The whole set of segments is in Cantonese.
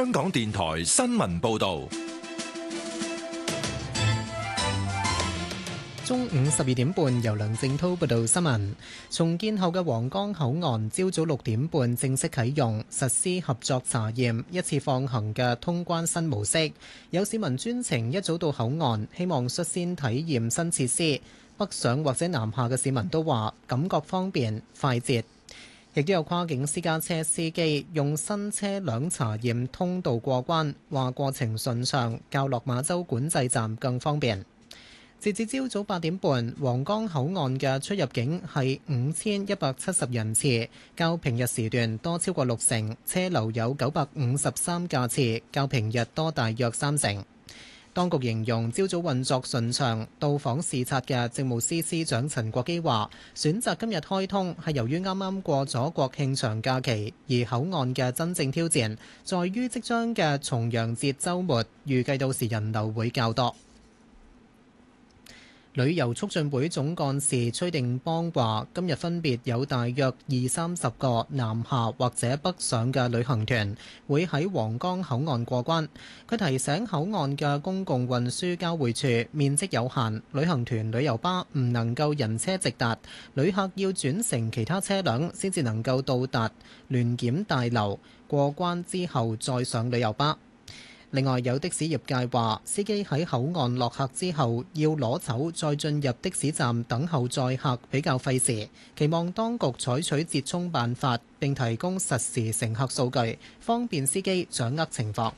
香港電台新聞報道。 中午12點半，由梁正濤報道新聞。重建後嘅皇崗口岸，朝早6點半正式啟用，實施合作查驗、一次放行嘅通關新模式。有市民專程一早到口岸，希望率先體驗新設施。北上或者南下嘅市民都話感覺方便快捷。亦都有跨境私家車司機用新車輛查驗通道過關，話過程順暢，較落馬洲管制站更方便。截至朝早8點半，皇崗口岸嘅出入境係5170人次，較平日時段多超過60%，車流有953架次，較平日多大約30%。當局形容朝早運作順暢，到訪視察嘅政務司司長陳國基話，選擇今日開通係由於啱啱過咗國慶長假期，而口岸嘅真正挑戰在於即將嘅重陽節週末，預計到時人流會較多。旅遊促進會總幹事崔定邦話：今日分別有大約20-30個南下或者北上嘅旅行團會喺皇崗口岸過關。佢提醒口岸嘅公共運輸交匯處面積有限，旅行團旅遊巴唔能夠人車直達，旅客要轉乘其他車輛先至能夠到達聯檢大樓，過關之後再上旅遊巴。另外，有的士業界話，司機喺口岸落客之後要攞走，再進入的士站等候載客比較費時，期望當局採取折衷辦法，並提供實時乘客數據，方便司機掌握情況。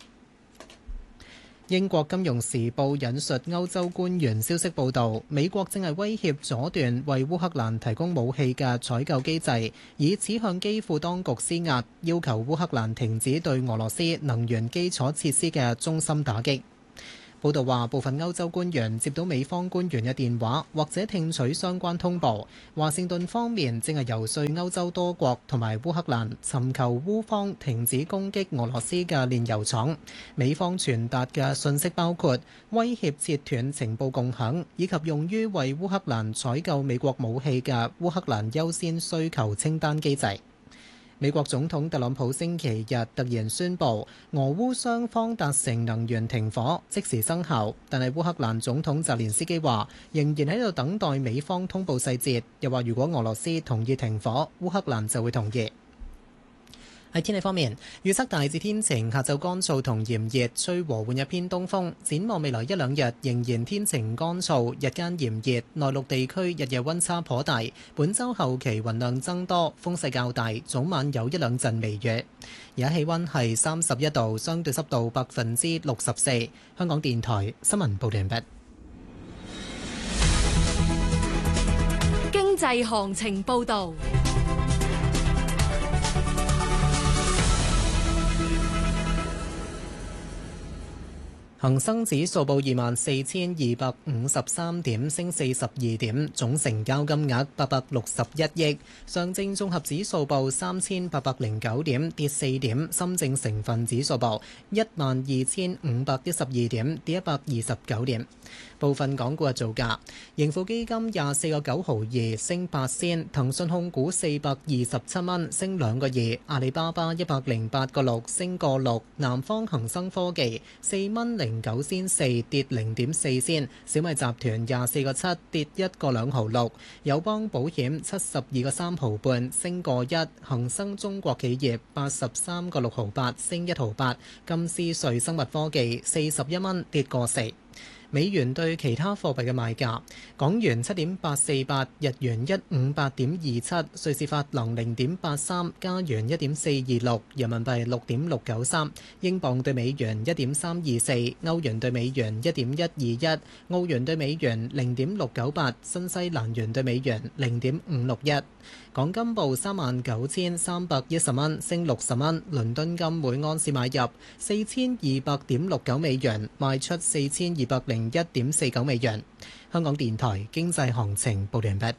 英國金融時報引述歐洲官員消息報導，美國正係威脅阻斷為烏克蘭提供武器嘅採購機制，以此向基輔當局施壓，要求烏克蘭停止對俄羅斯能源基礎設施嘅中心打擊。報道話，部分歐洲官員接到美方官員嘅電話，或者聽取相關通報。華盛頓方面正係游說歐洲多國同埋烏克蘭尋求烏方停止攻擊俄羅斯嘅煉油廠。美方傳達嘅信息包括威脅切斷情報共享，以及用於為烏克蘭採購美國武器嘅烏克蘭優先需求清單機制。美國總統特朗普星期日突然宣布，俄烏雙方達成能源停火，即時生效。但係烏克蘭總統澤連斯基話，仍然喺度等待美方通報細節，又話如果俄羅斯同意停火，烏克蘭就會同意。喺天氣方面，預測大致天晴，下晝乾燥同炎熱，吹和緩一偏東風。展望未來一兩日仍然天晴乾燥，日間炎熱，內陸地區日夜溫差頗大。本週後期雲量增多，風勢較大，早晚有一兩陣微雨。而家氣溫係31度，相對濕度64%。香港電台新聞報道完畢。 經濟行情報導。 恒生指數報24,253點，升42點，總成交金額861億。上證綜合指數報3,809點，跌4點。深證成分指數報12,512點，跌129點。部分港股嘅造價：盈富基金24個9毫2，升8仙；騰訊控股427蚊，升2個2；阿里巴巴108個6，升個6；南方恒生科技4蚊09仙4，跌0.4仙；小米集團24個7，跌1個2毫6；友邦保險72個3毫半，升個1；恒生中國企業83個6毫8，升1毫8；金斯瑞生物科技41蚊，跌個4。美元對其他貨幣嘅賣價：港元7.848，日元158.27，瑞士法郎0.83，加元1.426，人民幣6.693，英鎊對美元1.324，歐元對美元1.121，澳元對美元0.698，新西蘭元對美元0.561。港金報39,310蚊，升60蚊。倫敦金每盎司買入4200.69美元，賣出4201.49美元。香港電台經濟行情報完畢。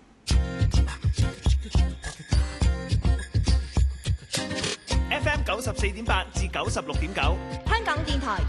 FM 94.8至96.9，香港電台